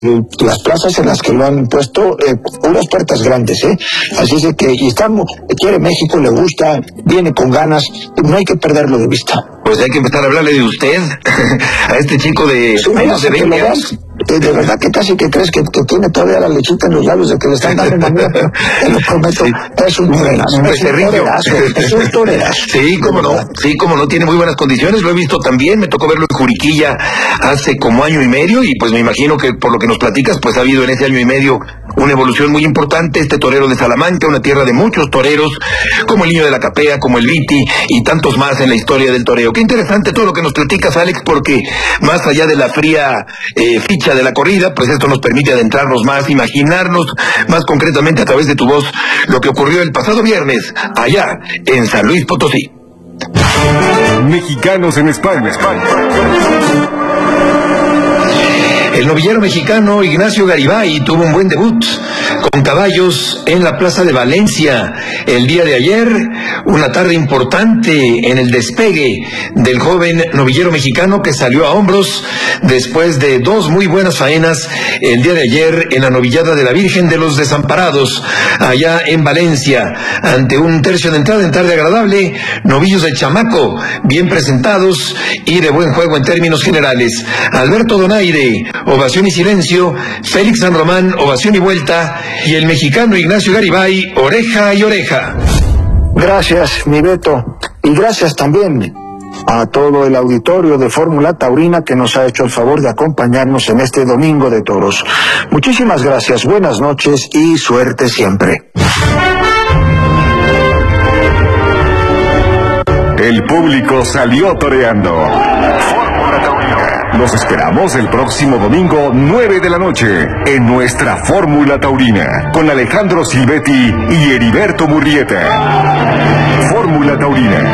las plazas en las que lo han puesto, unas puertas grandes, así es de que, y quiere México, le gusta, viene con ganas, no hay que perderlo de vista. Pues hay que empezar a hablarle de usted a este chico de menos de 20 años. De verdad que casi que crees que tiene todavía la lechita en los labios de que le están dando manera, pero te lo prometo, sí. Es un torerazo, es un torerazo. Sí, cómo no, tiene muy buenas condiciones, lo he visto también, me tocó verlo en Juriquilla hace como año y medio, y pues me imagino que por lo que nos platicas, pues ha habido en ese año y medio una evolución muy importante, este torero de Salamanca, una tierra de muchos toreros, como el Niño de la Capea, como el Viti, y tantos más en la historia del toreo. Qué interesante todo lo que nos platicas, Alex, porque más allá de la fría ficha de la corrida, pues esto nos permite adentrarnos más, imaginarnos más concretamente a través de tu voz lo que ocurrió el pasado viernes allá en San Luis Potosí. Mexicanos en España. El novillero mexicano Ignacio Garibay tuvo un buen debut con caballos en la Plaza de Valencia el día de ayer, una tarde importante en el despegue del joven novillero mexicano que salió a hombros después de dos muy buenas faenas el día de ayer en la novillada de la Virgen de los Desamparados allá en Valencia, ante un tercio de entrada en tarde agradable, novillos de chamaco bien presentados y de buen juego en términos generales. Alberto Donaire, ovación y silencio; Félix San Román, ovación y vuelta; y el mexicano Ignacio Garibay, oreja y oreja. Gracias, mi Beto, y gracias también a todo el auditorio de Fórmula Taurina que nos ha hecho el favor de acompañarnos en este domingo de toros. Muchísimas gracias, buenas noches y suerte siempre. El público salió toreando. Fórmula Taurina. Los esperamos el próximo domingo, 9 de la noche, en nuestra Fórmula Taurina, con Alejandro Silvetti y Heriberto Murrieta. Fórmula Taurina.